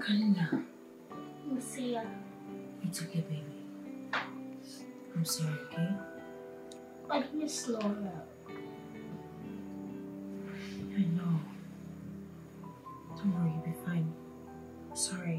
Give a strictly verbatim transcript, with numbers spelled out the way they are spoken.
Kalina. Lucia. It's okay, baby. I'm sorry, okay? But can you slow down? I know. Don't worry, you'll be fine. Sorry.